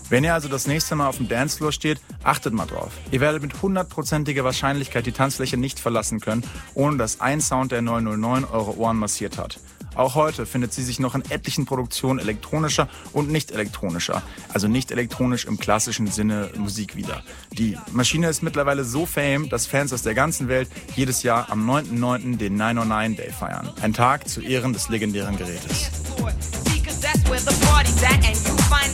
Wenn ihr also das nächste Mal auf dem Dancefloor steht, achtet mal drauf. Ihr werdet mit 100%iger Wahrscheinlichkeit die Tanzfläche nicht verlassen können, ohne dass ein Sound der 009 eure Ohren massiert hat. Auch heute findet sie sich noch in etlichen Produktionen elektronischer und nicht elektronischer, also nicht elektronisch im klassischen Sinne Musik wieder. Die Maschine ist mittlerweile so fame, dass Fans aus der ganzen Welt jedes Jahr am 9.9. den 909 Day feiern. Ein Tag zu Ehren des legendären Gerätes.